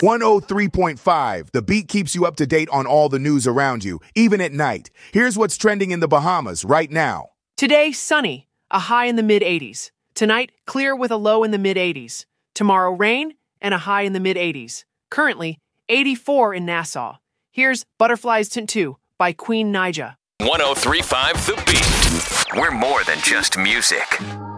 103.5. The Beat keeps you up to date on all the news around you, even at night. Here's what's trending in the Bahamas right now. Today, sunny, a high in the mid-80s. Tonight, clear with a low in the mid-80s. Tomorrow, rain and a high in the mid-80s. Currently, 84 in Nassau. Here's Butterflies Tint 2 by Queen Naija. 103.5 The Beat. We're more than just music.